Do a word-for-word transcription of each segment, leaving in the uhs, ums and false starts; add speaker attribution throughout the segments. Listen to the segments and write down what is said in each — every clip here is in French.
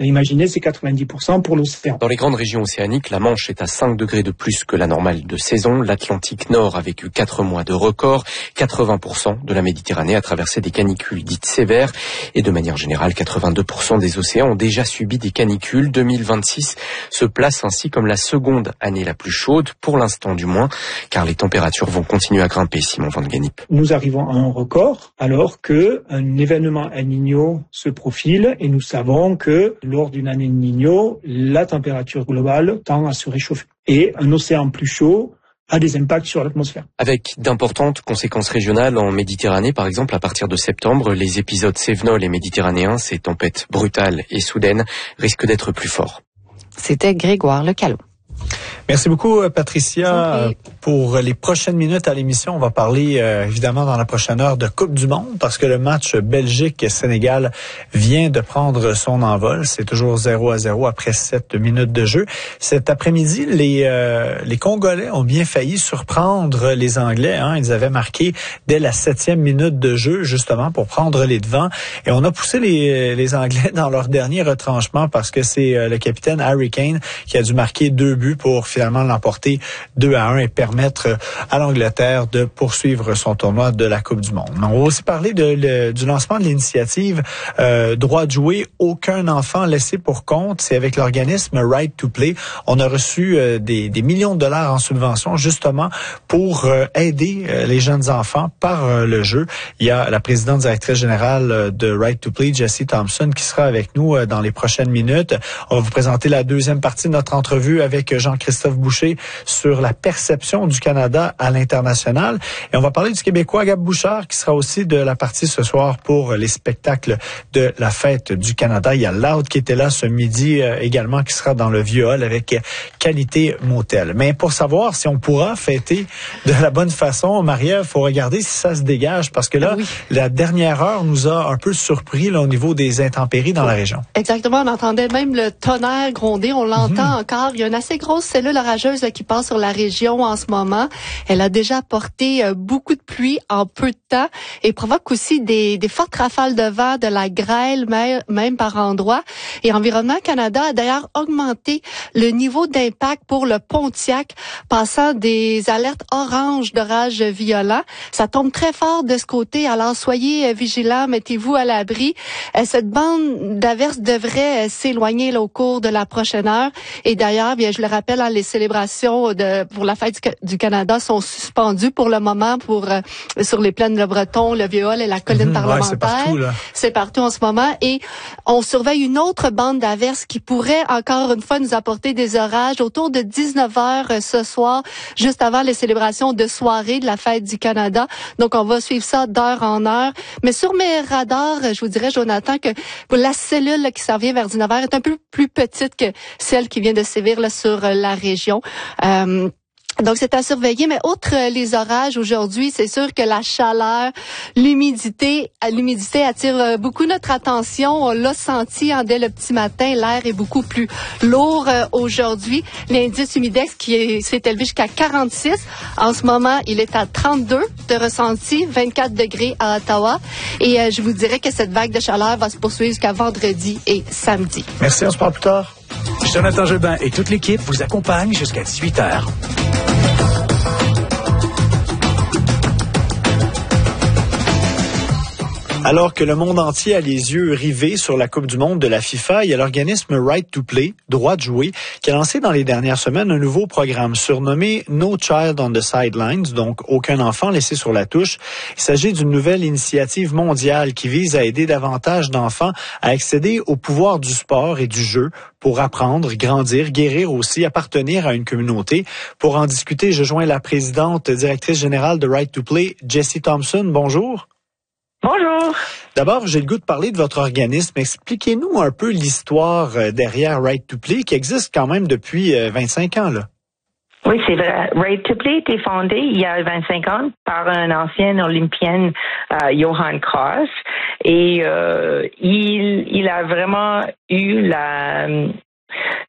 Speaker 1: Imaginez, c'est quatre-vingt-dix pour cent pour l'océan.
Speaker 2: Dans les grandes régions océaniques, la Manche est à cinq degrés de plus que la normale de saison. L'Atlantique Nord a vécu quatre mois de record. quatre-vingts pour cent de la Méditerranée a traversé des canicules dites sévères. Et de manière générale, quatre-vingt-deux pour cent des océans ont déjà subi des canicules. deux mille vingt-six se place ainsi comme la seconde année la plus chaude, pour l'instant du moins, car les températures vont continuer à grimper, Simon Van Gennep.
Speaker 1: Nous arrivons à un record alors que un événement El Niño se profile et nous savons que lors d'une année El Niño, la température globale tend à se réchauffer. Et un océan plus chaud a des impacts sur l'atmosphère.
Speaker 2: Avec d'importantes conséquences régionales en Méditerranée, par exemple, à partir de septembre, les épisodes cévenols et méditerranéens, ces tempêtes brutales et soudaines, risquent d'être plus forts.
Speaker 3: C'était Grégoire Lecalot.
Speaker 4: Merci beaucoup, Patricia. Pour les prochaines minutes à l'émission, on va parler euh, évidemment dans la prochaine heure de Coupe du Monde parce que le match Belgique-Sénégal vient de prendre son envol. C'est toujours zéro à zéro après sept minutes de jeu. Cet après-midi, les euh, les Congolais ont bien failli surprendre les Anglais. Hein. Ils avaient marqué dès la septième minute de jeu, justement, pour prendre les devants. Et on a poussé les, les Anglais dans leur dernier retranchement parce que c'est euh, le capitaine Harry Kane qui a dû marquer deux buts pour finalement l'emporter deux à un et permettre à l'Angleterre de poursuivre son tournoi de la Coupe du Monde. On va aussi parler de, le, du lancement de l'initiative euh, Droit de jouer, aucun enfant laissé pour compte. C'est avec l'organisme Right to Play. On a reçu euh, des, des millions de dollars en subvention justement pour euh, aider euh, les jeunes enfants par euh, le jeu. Il y a la présidente directrice générale de Right to Play, Jessie Thompson, qui sera avec nous euh, dans les prochaines minutes. On va vous présenter la deuxième partie de notre entrevue avec Jean-Christophe Boucher sur la perception du Canada à l'international. Et on va parler du Québécois Gab Bouchard qui sera aussi de la partie ce soir pour les spectacles de la fête du Canada. Il y a Loud qui était là ce midi euh, également qui sera dans le Vieux Hall avec Qualité Motel. Mais pour savoir si on pourra fêter de la bonne façon, Marie-Ève, il faut regarder si ça se dégage parce que là, oui. La dernière heure nous a un peu surpris là, au niveau des intempéries dans la région.
Speaker 5: Exactement, on entendait même le tonnerre gronder, on l'entend mmh. encore. Il y a une assez grosse cellule orageuse là, qui passe sur la région en ce moment. Elle a déjà apporté euh, beaucoup de pluie en peu de temps et provoque aussi des, des fortes rafales de vent, de la grêle même, même par endroits. Et Environnement Canada a d'ailleurs augmenté le niveau d'impact pour le Pontiac, passant des alertes oranges d'orages violents. Ça tombe très fort de ce côté, alors soyez vigilants, mettez-vous à l'abri. Euh, cette bande d'averses devrait euh, s'éloigner là, au cours de la prochaine heure. Et d'ailleurs, bien, je le rappelle, hein, les célébrations de, pour la fête du, du Canada sont suspendues pour le moment pour euh, sur les plaines de Breton, le Vieux Hall et la colline mmh, parlementaire. Ouais, c'est partout, là. C'est partout en ce moment. Et on surveille une autre bande d'averses qui pourrait encore une fois nous apporter des orages autour de dix-neuf heures ce soir, juste avant les célébrations de soirée de la fête du Canada. Donc, on va suivre ça d'heure en heure. Mais sur mes radars, je vous dirais, Jonathan, que pour la cellule là, qui s'en vient vers dix-neuf heures est un peu plus petite que celle qui vient de sévir là, sur la région. Euh, Donc, c'est à surveiller. Mais outre les orages aujourd'hui, c'est sûr que la chaleur, l'humidité, l'humidité attire beaucoup notre attention. On l'a senti hein, dès le petit matin. L'air est beaucoup plus lourd euh, aujourd'hui. L'indice humidex qui est, s'est élevé jusqu'à quarante-six. En ce moment, il est à trente-deux de ressenti, vingt-quatre degrés à Ottawa. Et euh, je vous dirais que cette vague de chaleur va se poursuivre jusqu'à vendredi et samedi.
Speaker 4: Merci, on se parle plus tard.
Speaker 6: Jonathan Jobin et toute l'équipe vous accompagnent jusqu'à dix-huit heures.
Speaker 4: Alors que le monde entier a les yeux rivés sur la Coupe du monde de la FIFA, il y a l'organisme Right to Play, Droit de jouer, qui a lancé dans les dernières semaines un nouveau programme surnommé No Child on the Sidelines, donc aucun enfant laissé sur la touche. Il s'agit d'une nouvelle initiative mondiale qui vise à aider davantage d'enfants à accéder au pouvoir du sport et du jeu pour apprendre, grandir, guérir aussi, appartenir à une communauté. Pour en discuter, je joins la présidente directrice générale de Right to Play, Jessie Thompson. Bonjour.
Speaker 7: Bonjour.
Speaker 4: D'abord, j'ai le goût de parler de votre organisme. Expliquez-nous un peu l'histoire derrière Right to Play, qui existe quand même depuis vingt-cinq ans, là.
Speaker 7: Oui, c'est vrai. Right to Play a été fondé il y a vingt-cinq ans par un ancien Olympien, euh, Johan Kross, et euh, il, il a vraiment eu la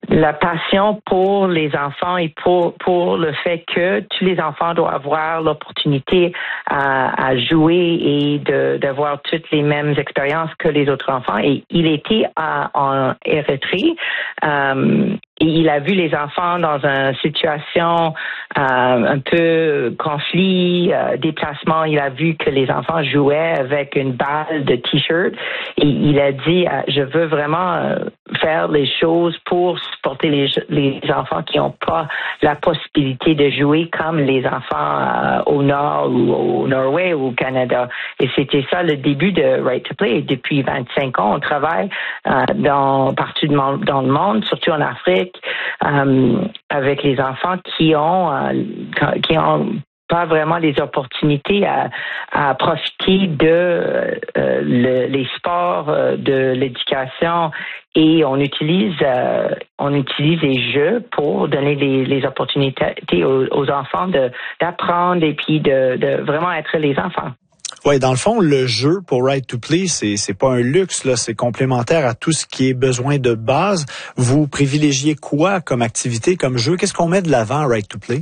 Speaker 7: la passion pour les enfants et pour pour le fait que tous les enfants doivent avoir l'opportunité à, à jouer et de d'avoir toutes les mêmes expériences que les autres enfants. Et il était à, en Érythrée. Euh, Et il a vu les enfants dans une situation euh, un peu conflit, euh, déplacement. Il a vu que les enfants jouaient avec une balle de t-shirt. Et il a dit, euh, je veux vraiment euh, faire les choses pour supporter les, les enfants qui n'ont pas la possibilité de jouer comme les enfants euh, au Nord ou au Norvège ou au Canada. Et c'était ça le début de Right to Play. Et depuis vingt-cinq ans, on travaille euh, dans partout dans le monde, surtout en Afrique, Euh, avec les enfants qui ont euh, qui ont pas vraiment les opportunités à, à profiter de euh, le, les sports, euh, de l'éducation, et on utilise euh, on utilise les jeux pour donner les, les opportunités aux, aux enfants de d'apprendre et puis de, de vraiment être les enfants.
Speaker 4: Oui, dans le fond, le jeu pour Right to Play, c'est c'est pas un luxe, là, c'est complémentaire à tout ce qui est besoin de base. Vous privilégiez quoi comme activité, comme jeu? Qu'est-ce qu'on met de l'avant à Right to Play?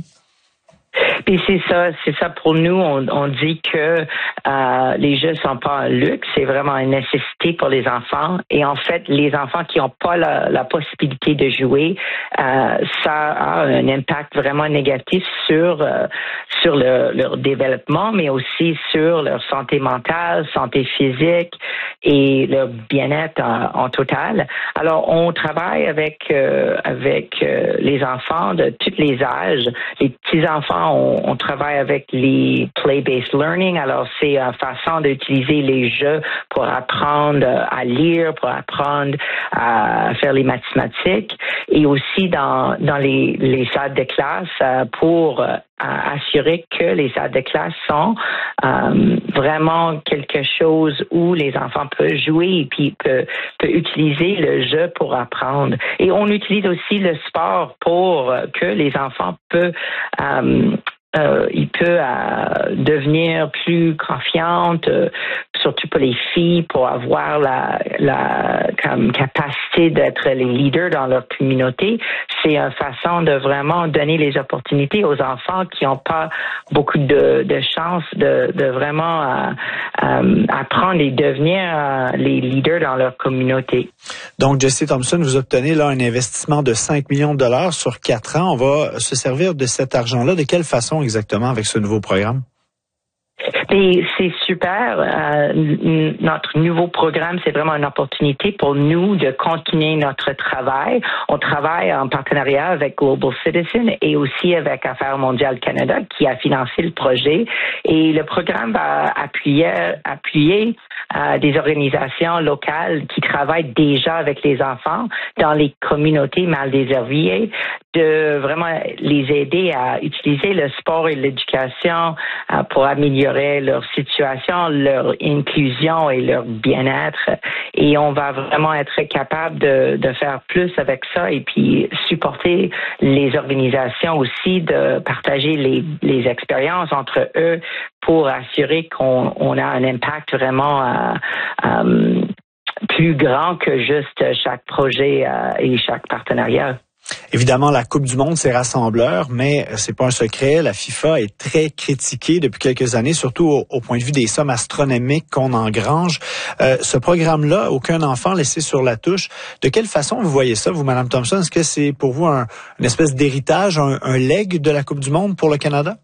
Speaker 7: Puis c'est ça, c'est ça pour nous. On, on dit que euh, les jeux sont pas un luxe, c'est vraiment une nécessité pour les enfants. Et en fait, les enfants qui n'ont pas la, la possibilité de jouer, euh, ça a un impact vraiment négatif sur euh, sur le, leur développement, mais aussi sur leur santé mentale, santé physique et leur bien-être en, en total. Alors, on travaille avec euh, avec euh, les enfants de tous les âges. Les petits enfants, on On travaille avec les play-based learning. Alors, c'est une façon d'utiliser les jeux pour apprendre à lire, pour apprendre à faire les mathématiques, et aussi dans dans les, les salles de classe pour assurer que les salles de classe sont euh, vraiment quelque chose où les enfants peuvent jouer et puis peuvent, peuvent utiliser le jeu pour apprendre. Et on utilise aussi le sport pour que les enfants peuvent euh, Euh, il peut euh, devenir plus confiante, euh, surtout pour les filles, pour avoir la, la comme capacité d'être les leaders dans leur communauté. C'est une façon de vraiment donner les opportunités aux enfants qui n'ont pas beaucoup de, de chance de, de vraiment euh, euh, apprendre et devenir euh, les leaders dans leur communauté.
Speaker 4: Donc, Jessie Thompson, vous obtenez là un investissement de cinq millions de dollars sur quatre ans. On va se servir de cet argent-là. De quelle façon exactement avec ce nouveau programme?
Speaker 7: Et c'est super. Euh, n- notre nouveau programme, c'est vraiment une opportunité pour nous de continuer notre travail. On travaille en partenariat avec Global Citizen et aussi avec Affaires mondiales Canada qui a financé le projet. Et le programme va appuyer, appuyer euh, des organisations locales qui travaillent déjà avec les enfants dans les communautés mal desservies, de vraiment les aider à utiliser le sport et l'éducation euh, pour améliorer leur situation, leur inclusion et leur bien-être. Et on va vraiment être capable de, de faire plus avec ça et puis supporter les organisations aussi, de partager les, les expériences entre eux pour assurer qu'on on a un impact vraiment euh, euh, plus grand que juste chaque projet euh, et chaque partenariat.
Speaker 4: Évidemment, la Coupe du Monde, c'est rassembleur, mais c'est pas un secret. La FIFA est très critiquée depuis quelques années, surtout au, au point de vue des sommes astronomiques qu'on engrange. Euh, ce programme-là, aucun enfant laissé sur la touche. De quelle façon vous voyez ça, vous, Madame Thompson? Est-ce que c'est pour vous un, une espèce d'héritage, un, un legs de la Coupe du Monde pour le Canada?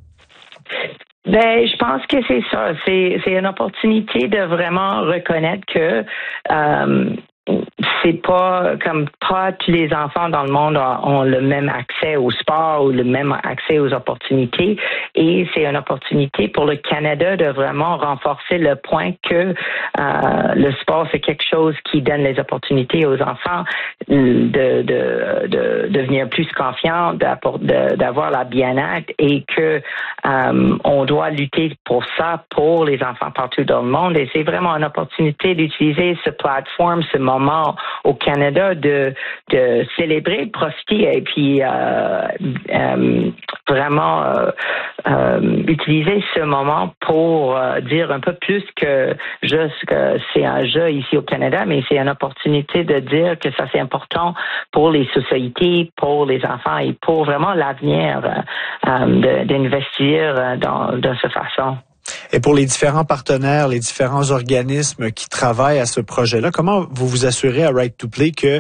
Speaker 7: Ben, je pense que c'est ça. C'est, c'est une opportunité de vraiment reconnaître que euh, c'est pas comme pas tous les enfants dans le monde ont le même accès au sport ou le même accès aux opportunités, et c'est une opportunité pour le Canada de vraiment renforcer le point que euh, le sport, c'est quelque chose qui donne les opportunités aux enfants de de de devenir plus confiants, de, d'avoir la bien-être, et que euh, on doit lutter pour ça pour les enfants partout dans le monde. Et c'est vraiment une opportunité d'utiliser ce plateforme, ce moment au Canada, de de célébrer, de profiter et puis euh, euh, vraiment euh, euh, utiliser ce moment pour euh, dire un peu plus que juste que c'est un jeu ici au Canada, mais c'est une opportunité de dire que ça c'est important pour les sociétés, pour les enfants et pour vraiment l'avenir euh, d'investir dans, de cette façon.
Speaker 4: Et pour les différents partenaires, les différents organismes qui travaillent à ce projet-là, comment vous vous assurez à Right to Play que